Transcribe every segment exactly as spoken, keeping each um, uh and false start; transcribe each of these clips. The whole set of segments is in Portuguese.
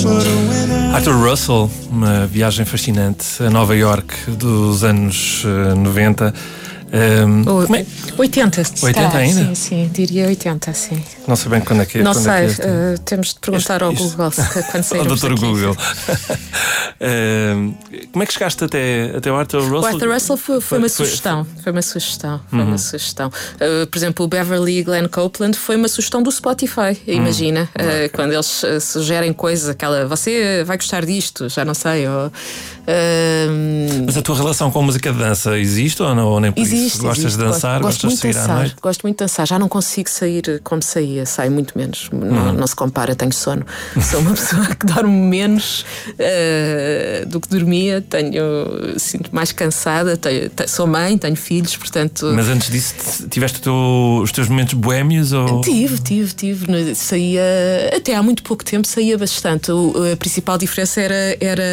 Arthur Russell, uma viagem fascinante a Nova York dos anos uh, noventa. Um, o, como é? oitenta, oitenta está, ainda? Sim, sim, diria oitenta, sim. Não sei bem quando é que é. Não quando sei, é que é uh, temos de perguntar este, ao este, Google se, quando sairmos ao doutor daqui. Google. um, como é que chegaste até, até o Arthur Russell? O Arthur Russell foi, foi, foi uma foi, sugestão. Foi uma sugestão. Foi uhum. uma sugestão. Uh, por exemplo, o Beverly e Glenn Copeland foi uma sugestão do Spotify. Imagina, uhum. uh, okay. quando eles uh, sugerem coisas, aquela você vai gostar disto, já não sei. Ou, uh, Mas a tua relação com a música de dança existe ou não? Ou nem por existe, isso? Gostas existe. de dançar? Gosto, gosto gostas muito de sair dançar, à noite? Gosto muito de dançar. Já não consigo sair como saía, saio muito menos. Uhum. Não, não se compara, tenho sono. Sou uma pessoa que dorme menos uh, do que dormia. Tenho, sinto mais cansada. Tenho, sou mãe, tenho filhos, portanto. Mas antes disso, tiveste teu, os teus momentos boémios? Ou... Tive, tive, tive. Saía, até há muito pouco tempo, saía bastante. O, a principal diferença era, era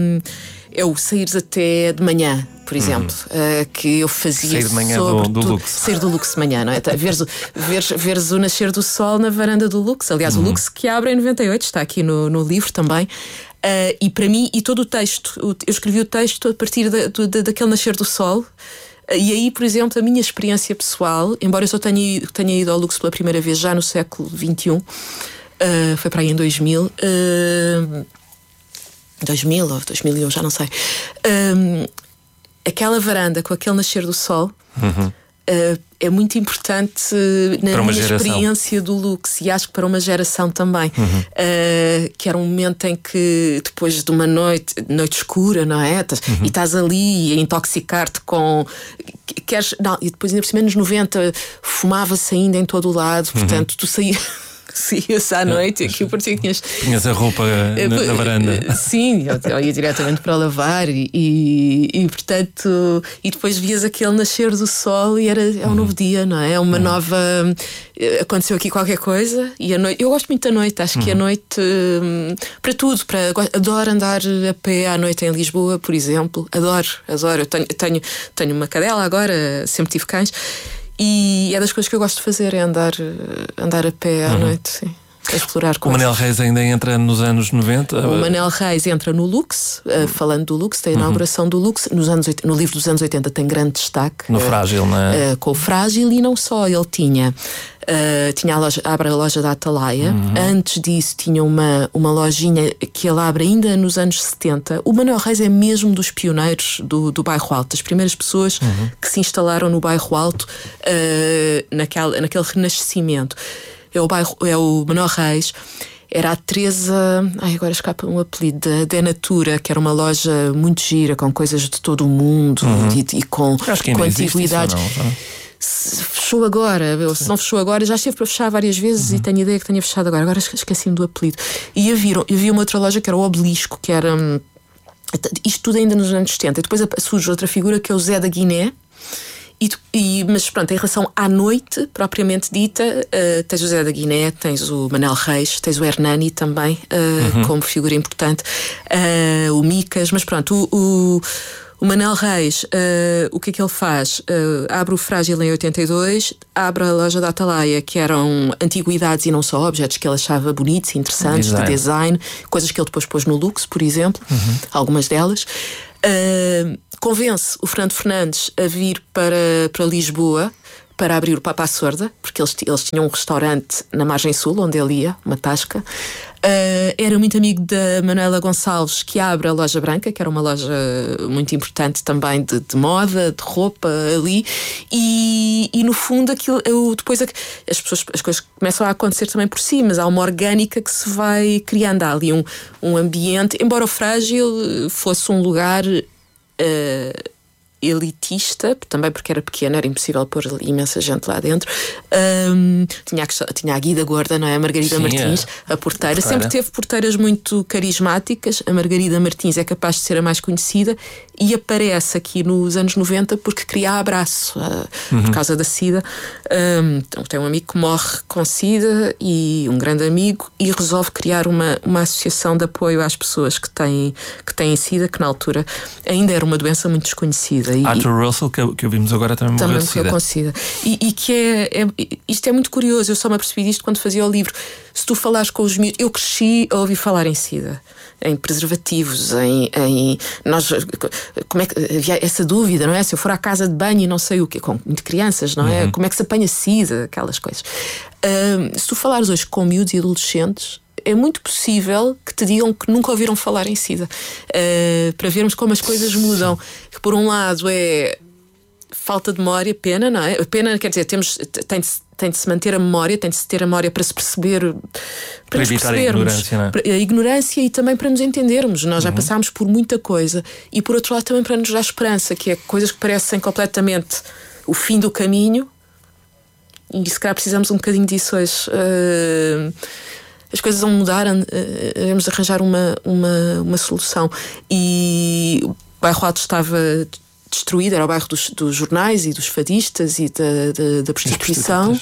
eu sair até de manhã. Por exemplo, uhum. uh, que eu fazia sair de manhã sobre do, do tudo, Lux. Sair do Lux de manhã, não é? Veres, veres, veres o nascer do sol na varanda do Lux. Aliás, uhum. o Lux que abre em noventa e oito, está aqui no, no livro também. Uh, e para mim, e todo o texto, eu escrevi o texto a partir da, da, daquele nascer do sol. Uh, e aí, por exemplo, a minha experiência pessoal, embora eu só tenha, tenha ido ao Lux pela primeira vez já no século vinte e um, uh, foi para aí em dois mil. Uh, dois mil ou dois mil e um, já não sei. Uh, Aquela varanda com aquele nascer do sol uhum. uh, é muito importante na minha geração. Experiência do Lux, e acho que para uma geração também. Uhum. Uh, que era um momento em que, depois de uma noite, noite escura, não é? Uhum. E estás ali a intoxicar-te com. Queres, não, e depois, ainda por cima, nos noventa, fumava-se ainda em todo o lado, uhum. portanto, tu saías. Saía-se à noite e aquilo parecia que tinhas. Tinhas a roupa na, na varanda. Sim, eu, eu ia diretamente para lavar e, e, e, portanto, e depois vias aquele nascer do sol e era, é um uhum. novo dia, não é? É uma uhum. nova. Aconteceu aqui qualquer coisa e a noite. Eu gosto muito da noite, acho uhum. que a noite. Para tudo, para, adoro andar a pé à noite em Lisboa, por exemplo. Adoro, adoro. Eu tenho, tenho, tenho uma cadela agora, sempre tive cães. E é das coisas que eu gosto de fazer, é andar, andar a pé à uhum. noite, sim. A explorar coisas. O Manel Reis ainda entra nos anos noventa? O Manel Reis entra no Lux, uh, falando do Lux, da inauguração uhum. do Lux. Nos anos, no livro dos anos oitenta tem grande destaque. No uh, Frágil, não é? Uh, com o Frágil, e não só, ele tinha. Uh, tinha a loja, abre a loja da Atalaia. Uhum. Antes disso tinha uma, uma lojinha que ele abre ainda nos anos setenta. O Manuel Reis é mesmo dos pioneiros do, do Bairro Alto, das primeiras pessoas uhum. que se instalaram no Bairro Alto uh, naquele, naquele renascimento. É o, bairro, é o Manuel Reis. Era a Teresa, ai, agora escapa um apelido, da De Natura, que era uma loja muito gira, com coisas de todo o mundo uhum. e, e com, com antiguidades. Fechou agora, se não fechou agora, já esteve para fechar várias vezes uhum. e tenho ideia que tenha fechado agora. Agora esqueci-me do apelido. E havia, havia uma outra loja que era o Obelisco, que era hum, isto tudo ainda nos anos setenta. E depois surge outra figura que é o Zé da Guiné. E, e, mas pronto, em relação à noite propriamente dita, uh, tens o Zé da Guiné, tens o Manel Reis, tens o Hernani também uh, uhum. como figura importante, uh, o Micas, mas pronto, o, o O Manel Reis, uh, o que é que ele faz? Uh, abre o Frágil em oitenta e dois, abre a loja da Atalaia, que eram antiguidades e não só objetos que ele achava bonitos e interessantes, design. de design, coisas que ele depois pôs no Lux, por exemplo, uhum. algumas delas. Uh, convence o Fernando Fernandes a vir para, para Lisboa para abrir o Papa à Sorda, porque eles, eles tinham um restaurante na Margem Sul, onde ele ia, uma tasca. Uh, era muito amigo da Manuela Gonçalves, que abre a Loja Branca, que era uma loja muito importante também de, de moda, de roupa ali. E, e no fundo, aquilo, eu, depois as, pessoas, as coisas começam a acontecer também por si, mas há uma orgânica que se vai criando. Há ali um, um ambiente, embora o Frágil fosse um lugar Uh, elitista, também porque era pequeno, era impossível pôr imensa gente lá dentro. Um, tinha, a, tinha a Guida Gorda, não é? A Margarida Sim, Martins, é. a porteira. porteira. Sempre teve porteiras muito carismáticas. A Margarida Martins é capaz de ser a mais conhecida e aparece aqui nos anos noventa porque cria abraço uh, uhum. por causa da SIDA. Um, então, tem um amigo que morre com SIDA e um grande amigo e resolve criar uma, uma associação de apoio às pessoas que têm, que têm SIDA, que na altura ainda era uma doença muito desconhecida. SIDA. E, Arthur Russell, que, que ouvimos agora, também morreu também de SIDA. com SIDA. E, e que é, é. Isto é muito curioso, eu só me apercebi disto quando fazia o livro. Se tu falares com os miúdos. Eu cresci a ouvir falar em SIDA, em preservativos, em. em nós, como é que. Havia essa dúvida, não é? Se eu for à casa de banho e não sei o quê, com de crianças, não é? Uhum. Como é que se apanha SIDA, aquelas coisas. Um, se tu falares hoje com miúdos e adolescentes, é muito possível que te digam que nunca ouviram falar em SIDA. Uh, para vermos como as coisas mudam. Que por um lado é falta de memória, pena, não é? Pena, quer dizer, temos, tem, de, tem de se manter a memória, tem de se ter a memória para se perceber, para, para nos evitar a ignorância, não é? A ignorância e também para nos entendermos. Nós já uhum. passámos por muita coisa. E por outro lado também para nos dar esperança, que é coisas que parecem completamente o fim do caminho. E se calhar precisamos um bocadinho disso hoje. Uh, as coisas vão mudar, vamos arranjar uma, uma, uma solução. E o bairro Alto estava destruído, era o bairro dos, dos jornais e dos fadistas e da, da, da prostituição.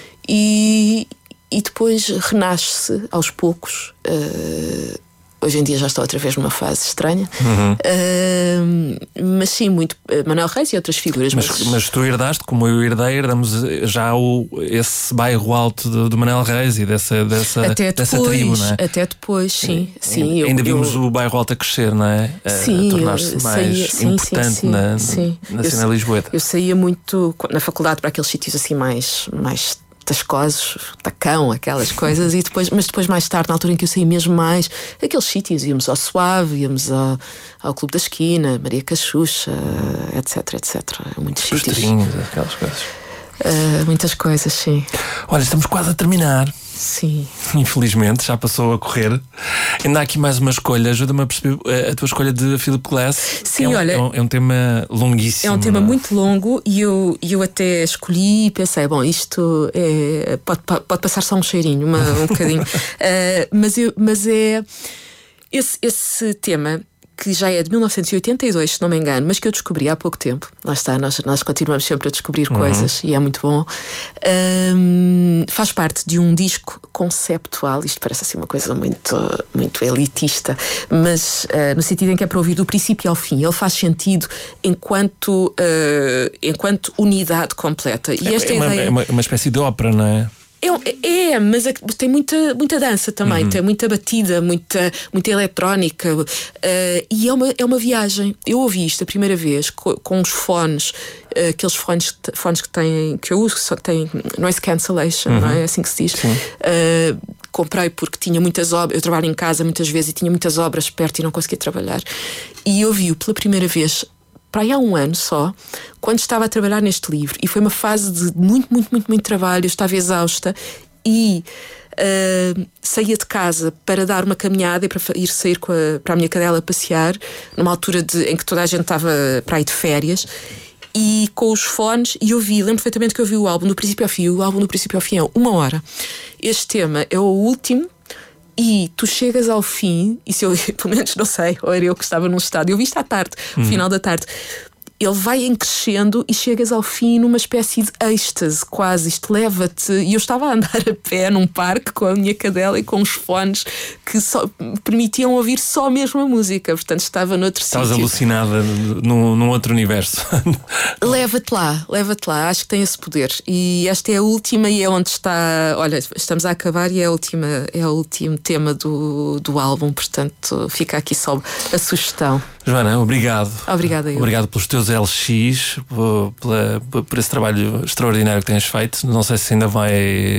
E, e depois renasce aos poucos. Uh, Hoje em dia já estou outra vez numa fase estranha. Uhum. Uh, mas sim, muito uh, Manuel Reis e outras figuras. Mas, mas... mas tu herdaste, como eu herdei, herdamos já o, esse bairro alto do, do Manuel Reis e dessa, dessa, até dessa depois, tribo, não é? Até depois, sim. sim Ainda eu, vimos eu... o bairro alto a crescer, não é? A, sim, a tornar-se mais saía, sim, importante sim, sim, na, sim. na eu, cena lisboeta. Eu saía muito na faculdade para aqueles sítios assim mais... mais tascosos, tacão, aquelas coisas, e depois, mas depois mais tarde, na altura em que eu saí mesmo mais, aqueles sítios, íamos ao Suave, íamos ao, ao Clube da Esquina, Maria Cachucha, etc, etc. Muitos sítios. Aquelas coisas. Uh, muitas coisas, sim. Olha, estamos quase a terminar. Sim. Infelizmente, já passou a correr. Ainda há aqui mais uma escolha. Ajuda-me a perceber a tua escolha de Philip Glass. Sim, é um, olha. É um, é um tema longuíssimo. É um tema muito longo e eu, eu até escolhi e pensei, bom, isto é, pode, pode passar só um cheirinho, uma, um bocadinho. uh, mas, eu, mas é. Esse, esse tema, que já é de mil novecentos e oitenta e dois, se não me engano, mas que eu descobri há pouco tempo. Lá está, nós, nós continuamos sempre a descobrir uhum. coisas e é muito bom. Um, faz parte de um disco conceptual. Isto parece assim uma coisa muito, muito elitista, mas uh, no sentido em que é para ouvir do princípio ao fim. Ele faz sentido enquanto, uh, enquanto unidade completa. E esta é, uma, ideia... é uma, uma espécie de ópera, não é? É, é, mas tem muita, muita dança também, uhum. tem muita batida, muita, muita eletrónica, uh, e é uma, é uma viagem. Eu ouvi isto a primeira vez com, com os fones, uh, aqueles fones, fones que, têm, que eu uso, só que têm noise cancellation, uhum. não é? É assim que se diz. Uh, comprei porque tinha muitas obras, eu trabalho em casa muitas vezes e tinha muitas obras perto e não conseguia trabalhar. E ouvi-o pela primeira vez para aí há um ano só, quando estava a trabalhar neste livro, e foi uma fase de muito, muito, muito, muito trabalho. Eu estava exausta e uh, saía de casa para dar uma caminhada e para ir sair com a, para a minha cadela passear, numa altura de, em que toda a gente estava para aí de férias, e com os fones, e eu vi, lembro perfeitamente que eu vi o álbum do princípio ao fim. O álbum do princípio ao fim é uma hora. Este tema é o último. E tu chegas ao fim, e se eu, pelo menos não sei, ou era eu que estava num estado, eu vi isto à tarde, no uhum. final da tarde, ele vai em crescendo e chegas ao fim numa espécie de êxtase, quase. Isto leva-te. E eu estava a andar a pé num parque com a minha cadela e com os fones que só me permitiam ouvir só mesmo a música. Portanto, estava noutro sítio. Estavas alucinada num, num outro universo. Leva-te lá, leva-te lá. Acho que tem esse poder. E esta é a última, e é onde está. Olha, estamos a acabar e é a última, é o último tema do, do álbum. Portanto, fica aqui só a sugestão. Joana, obrigado. Obrigada, eu. Obrigado pelos teus L X, por, por, por esse trabalho extraordinário que tens feito. Não sei se ainda vai